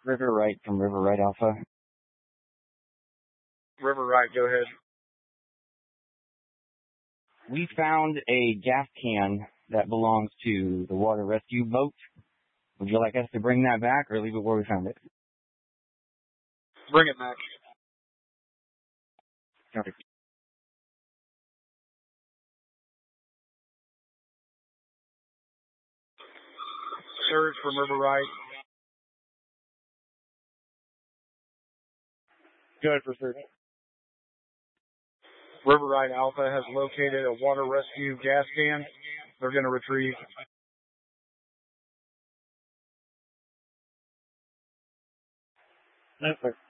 River Right from River Right Alpha. River Right, go ahead. We found a gas can that belongs to the water rescue boat. Would you like us to bring that back or leave it where we found it? Bring it back. Okay. Surge from River Right. Go ahead for surge. River Right Alpha has located a water rescue gas can. They're going to retrieve. No, sir.